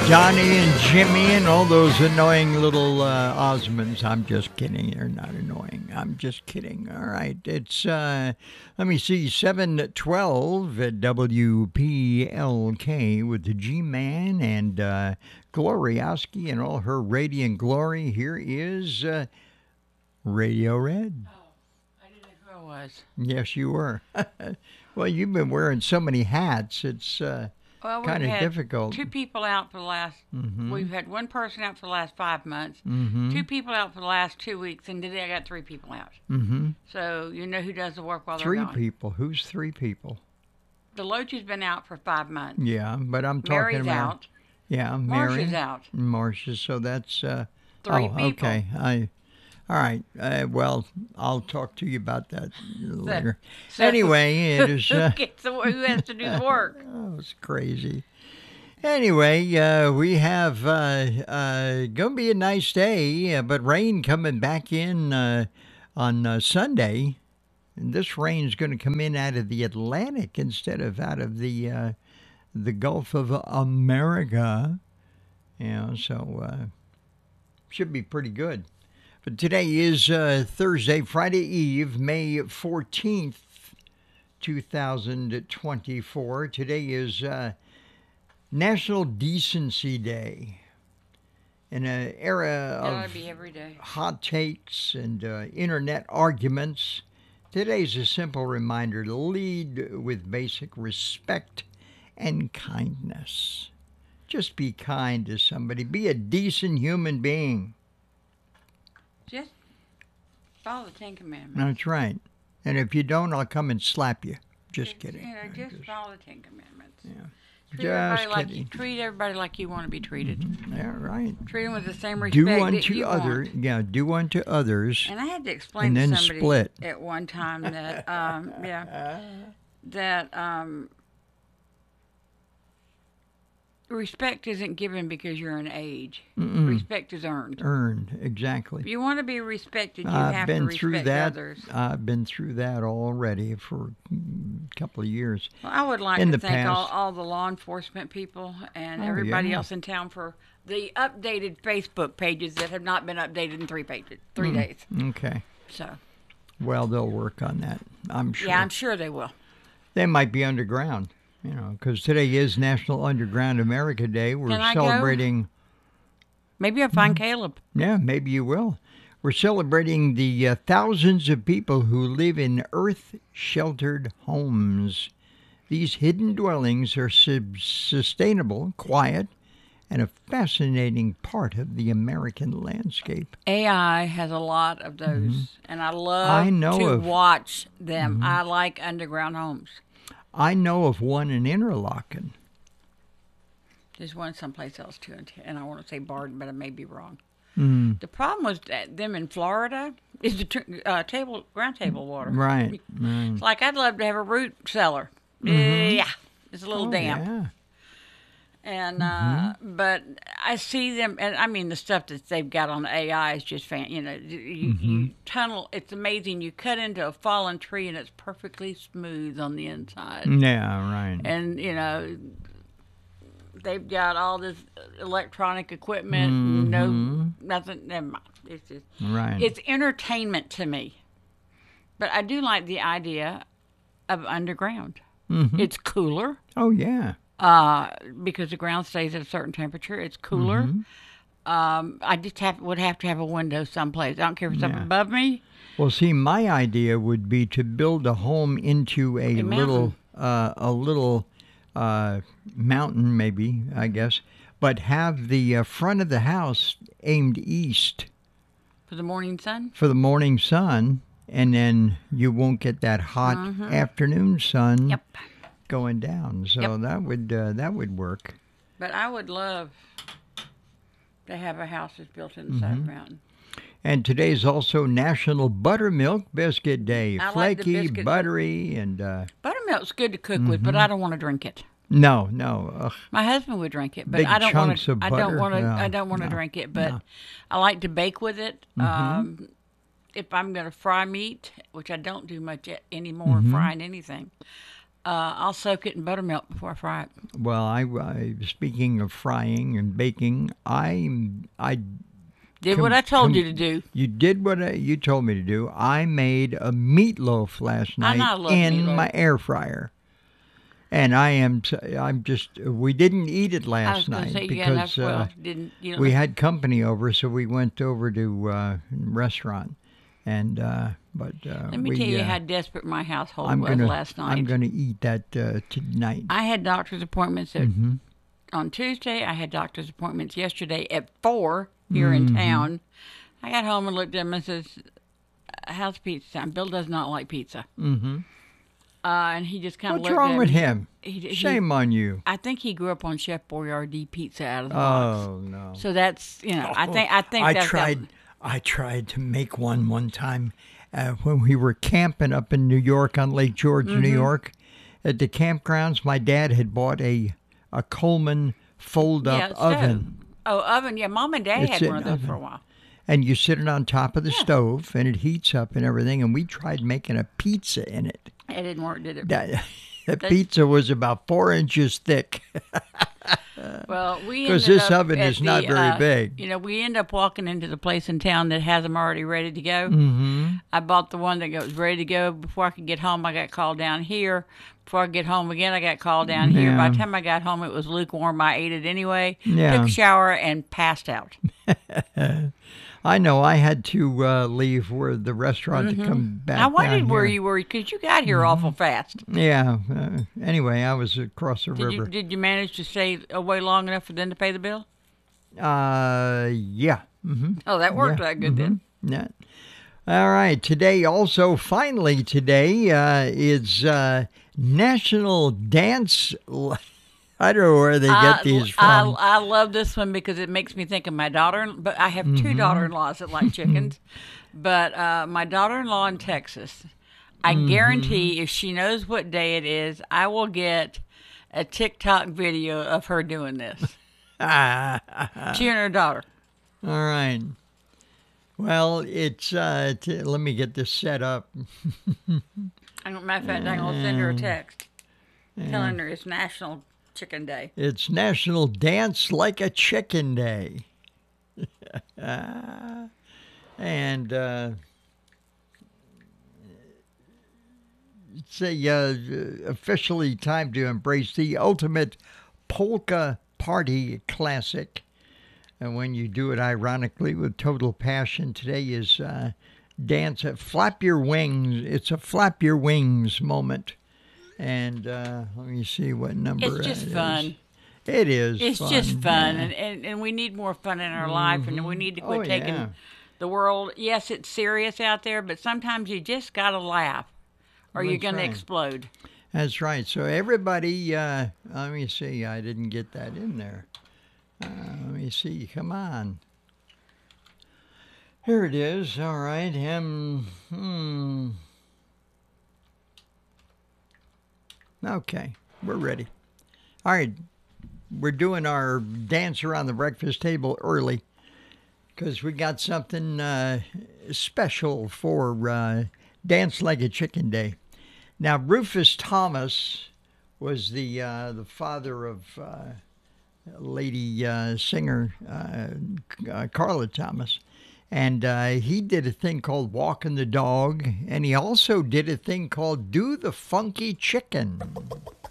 Johnny and Jimmy and all those annoying little Osmonds. I'm just kidding. They're not annoying. I'm just kidding. All right. It's, let me see, 7:12 at WPLK with the G-Man and Glorioski and all her radiant glory. Here is Radio Red. Oh, I didn't know who I was. Yes, you were. Well, you've been wearing so many hats. It's... kind of difficult. Two people out for the last. We've had one person out for the last 5 months. Two people out for the last 2 weeks, and today I got 3 people out. So you know who does the work while they're gone. 3 people. Who's 3 people? The Loach's been out for 5 months. Yeah, but I'm talking Mary's about. out. Yeah, Mary. Marcia's out. Marcia. So that's 3 people. Okay. All right. Well, I'll talk to you about that later. Anyway, it is. Who has to do the work? Oh, it's crazy. Anyway, we have gonna be a nice day, but rain coming back in on Sunday. And this rain's going to come in out of the Atlantic instead of out of the Gulf of America. So should be pretty good. But today is Thursday, Friday Eve, May 14th, 2024. Today is National Decency Day. In an era of every day. Hot takes and internet arguments, today's a simple reminder to lead with basic respect and kindness. Just be kind to somebody. Be a decent human being. Just follow the 10 Commandments. That's right. And if you don't, I'll come and slap you. Just kidding. Just follow the 10 Commandments. Yeah. Treat everybody like you want to be treated. Yeah, right. Treat them with the same respect Do that unto you others. want. Yeah, do unto others. And I had to explain to somebody at one time that, respect isn't given because you're an age. Respect is earned. Earned, exactly. If you want to be respected, you have to respect others. I've been through that already for a couple of years. Well, I would like to thank all the law enforcement people and everybody else in town for the updated Facebook pages that have not been updated in 3 days. Okay. So. Well, they'll work on that, I'm sure. Yeah, I'm sure they will. They might be underground. Because today is National Underground America Day. We're celebrating. Go? Maybe I'll find Caleb. Yeah, maybe you will. We're celebrating the thousands of people who live in earth-sheltered homes. These hidden dwellings are sustainable, quiet, and a fascinating part of the American landscape. AI has a lot of those, and I love to watch them. I like underground homes. I know of one in Interlaken. There's one someplace else too, and I want to say Barden, but I may be wrong. The problem with them in Florida is the ground table water. Right. It's like I'd love to have a root cellar. Yeah, it's a little damp. Yeah. And but I see them, and I mean the stuff that they've got on AI is just you tunnel. It's amazing. You cut into a fallen tree, and it's perfectly smooth on the inside. Yeah, right. And they've got all this electronic equipment. Nothing. Never mind. It's just It's entertainment to me. But I do like the idea of underground. It's cooler. Oh yeah. Because the ground stays at a certain temperature. It's cooler. I just would have to have a window someplace. I don't care if it's up above me. Well, see, my idea would be to build a home into a little mountain, maybe, I guess, but have the front of the house aimed east. For the morning sun? For the morning sun, and then you won't get that hot afternoon sun. Yep. Going down, so that would work. But I would love to have a house that's built in the side of the mountain. And today's also National Buttermilk Biscuit Day. I Flaky, like the buttery, and buttermilk's good to cook with, but I don't want to drink it. No. Ugh. My husband would drink it, but Big I don't want to. I don't want to drink it, but I like to bake with it. If I'm going to fry meat, which I don't do much anymore, frying anything. I'll soak it in buttermilk before I fry it. Well, I speaking of frying and baking, I did what I told you to do. You did what you told me to do. I made a meatloaf last night in meatloaf. my air fryer. And we didn't eat it last night because we had company over, so we went over to a restaurant. And let me tell you how desperate my household was last night. I'm going to eat that tonight. I had doctor's appointments on Tuesday. I had doctor's appointments yesterday at 4 here in town. I got home and looked at him and says, "How's pizza time?" Bill does not like pizza. Mm-hmm. And he just kind of looked at me. What's wrong with him? Shame on you. I think he grew up on Chef Boyardee pizza out of the box. Oh no! So that's I think I tried to make one time when we were camping up in New York on Lake George, New York, at the campgrounds. My dad had bought a Coleman fold-up oven. Oh, oven! Yeah, Mom and Dad had one of those for a while. And you sit it on top of the stove, and it heats up and everything. And we tried making a pizza in it. It didn't work, did it? The pizza was about 4 inches thick. Well, because this oven is not very big. We end up walking into the place in town that has them already ready to go. Mm-hmm. I bought the one that was ready to go before I could get home. I got called down here. Before I get home again, I got called down here. By the time I got home, it was lukewarm. I ate it anyway. Yeah. Took a shower and passed out. I know. I had to leave the restaurant to come back. I wondered where you were because you got here awful fast. Yeah. Anyway, I was across the river. Did you manage to stay away long enough for them to pay the bill? Yeah. Mm-hmm. Oh, that worked that good then. Yeah. All right. Finally today is National Dance. I don't know where they get these from. I love this one because it makes me think of my daughter. But I have two daughter-in-laws that like chickens. But my daughter-in-law in Texas, I guarantee if she knows what day it is, I will get a TikTok video of her doing this. She and her daughter. All right. Well, it's let me get this set up. Matter of fact, I'm going to send her a text telling her it's National Chicken Day. It's National Dance Like a Chicken Day. And it's officially time to embrace the ultimate polka party classic. And when you do it ironically with total passion, today is dance at Flap Your Wings. It's a Flap Your Wings moment. And let me see what number it's just fun. It is. It's fun. Just fun, and we need more fun in our life, and we need to quit taking the world. Yes, it's serious out there, but sometimes you just gotta laugh, or you're gonna explode. That's right. So everybody, let me see. I didn't get that in there. Let me see. Come on. Here it is. All right. Okay, we're ready. All right, we're doing our dance around the breakfast table early because we got something special for Dance Like a Chicken Day. Now, Rufus Thomas was the father of lady singer Carla Thomas. And he did a thing called Walking the Dog, and he also did a thing called Do the Funky Chicken.